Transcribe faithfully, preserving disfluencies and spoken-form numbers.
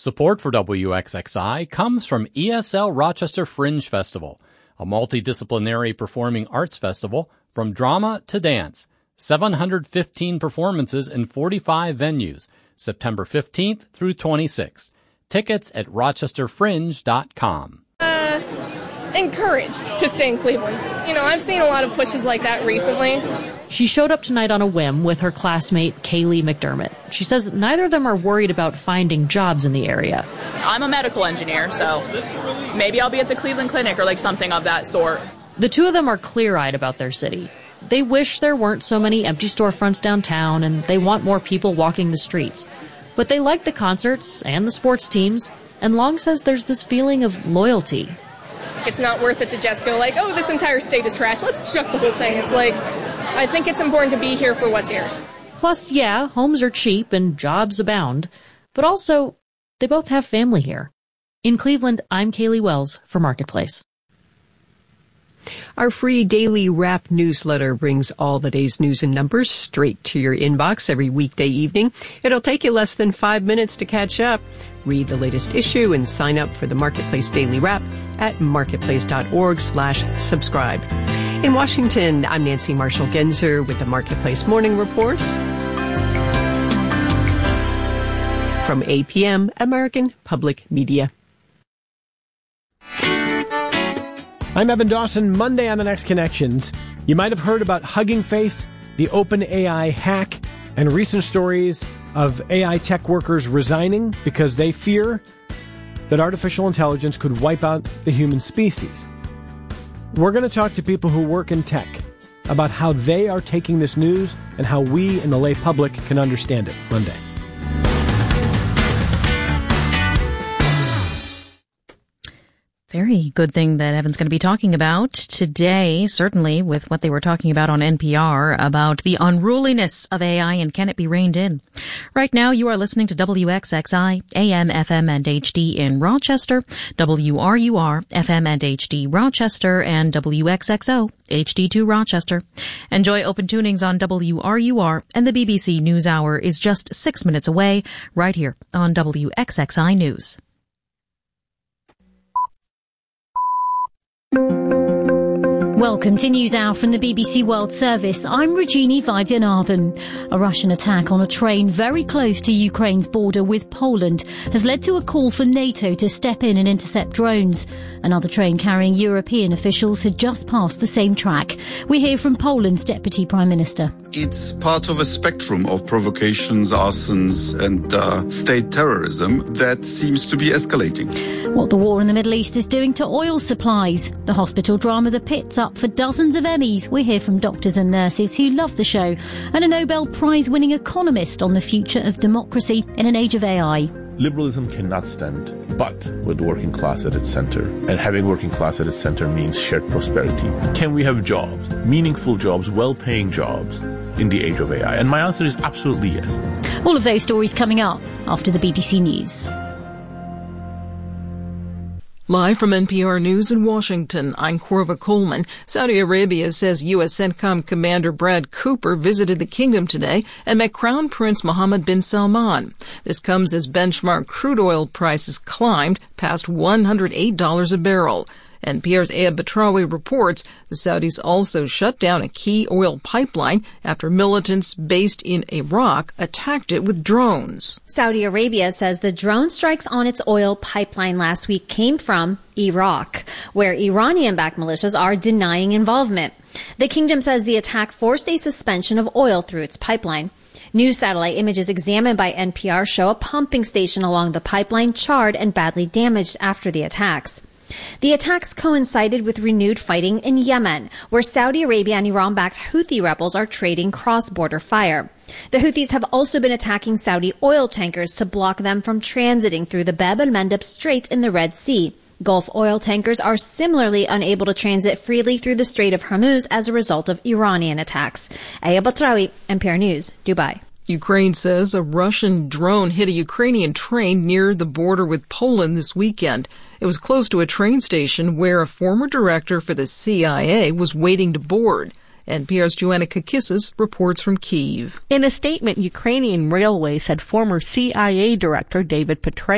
Support for W X X I comes from E S L Rochester Fringe Festival, a multidisciplinary performing arts festival from drama to dance. seven hundred fifteen performances in forty-five venues, September fifteenth through twenty-sixth. Tickets at rochester fringe dot com. Uh, encouraged to stay in Cleveland. You know, I've seen a lot of pushes like that recently. She showed up tonight on a whim with her classmate, Kaylee McDermott. She says neither of them are worried about finding jobs in the area. I'm a medical engineer, so maybe I'll be at the Cleveland Clinic or like something of that sort. The two of them are clear-eyed about their city. They wish there weren't so many empty storefronts downtown, and they want more people walking the streets. But they like the concerts and the sports teams, and Long says there's this feeling of loyalty. It's not worth it to just go like, oh, this entire state is trash, let's chuck the whole thing. It's like, I think it's important to be here for what's here. Plus, yeah, homes are cheap and jobs abound. But also, they both have family here. In Cleveland, I'm Kaylee Wells for Marketplace. Our free daily wrap newsletter brings all the day's news and numbers straight to your inbox every weekday evening. It'll take you less than five minutes to catch up. Read the latest issue and sign up for the Marketplace Daily Wrap at marketplace.org slash subscribe. In Washington, I'm Nancy Marshall-Genzer with the Marketplace Morning Report. From A P M, American Public Media. I'm Evan Dawson. Monday on The Next Connections, you might have heard about Hugging Face, the OpenAI hack, and recent stories of A I tech workers resigning because they fear that artificial intelligence could wipe out the human species. We're going to talk to people who work in tech about how they are taking this news and how we in the lay public can understand it Monday. Very good thing that Evan's going to be talking about today, certainly with what they were talking about on N P R about the unruliness of A I and can it be reined in. Right now, you are listening to W X X I, A M, F M, and H D in Rochester, W R U R, F M and H D Rochester, and W X X O, H D two Rochester. Enjoy open tunings on W R U R, and the B B C NewsHour is just six minutes away, right here on W X X I News. Welcome to NewsHour from the B B C World Service. I'm Regini Vaidyanathan. A Russian attack on a train very close to Ukraine's border with Poland has led to a call for NATO to step in and intercept drones. Another train carrying European officials had just passed the same track. We hear from Poland's Deputy Prime Minister. It's part of a spectrum of provocations, arsons and uh, state terrorism that seems to be escalating. What the war in the Middle East is doing to oil supplies. The hospital drama The Pit's up for dozens of Emmys. We hear from doctors and nurses who love the show. And a Nobel Prize-winning economist on the future of democracy in an age of A I. Liberalism cannot stand but with the working class at its center. And having working class at its center means shared prosperity. Can we have jobs, meaningful jobs, well-paying jobs in the age of A I? And my answer is absolutely yes. All of those stories coming up after the B B C News. Live from N P R News in Washington, I'm Corva Coleman. Saudi Arabia says U S CENTCOM Commander Brad Cooper visited the kingdom today and met Crown Prince Mohammed bin Salman. This comes as benchmark crude oil prices climbed past one hundred eight dollars a barrel. N P R's Aya Batrawi reports the Saudis also shut down a key oil pipeline after militants based in Iraq attacked it with drones. Saudi Arabia says the drone strikes on its oil pipeline last week came from Iraq, where Iranian-backed militias are denying involvement. The kingdom says the attack forced a suspension of oil through its pipeline. New satellite images examined by N P R show a pumping station along the pipeline charred and badly damaged after the attacks. The attacks coincided with renewed fighting in Yemen, where Saudi Arabia and Iran-backed Houthi rebels are trading cross-border fire. The Houthis have also been attacking Saudi oil tankers to block them from transiting through the Bab el-Mandeb Strait in the Red Sea. Gulf oil tankers are similarly unable to transit freely through the Strait of Hormuz as a result of Iranian attacks. Aya Batrawi, N P R News, Dubai. Ukraine says a Russian drone hit a Ukrainian train near the border with Poland this weekend. It was close to a train station where a former director for the C I A was waiting to board. N P R's Joanna Kakissis reports from Kyiv. In a statement, Ukrainian Railways said former C I A director David Petraeus